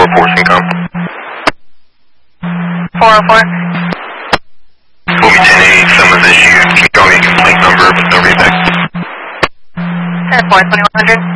404 Syncom. 404. Will be 10-8, summons issued. Keep going, complaint number, but no readback. 10-4, 2100.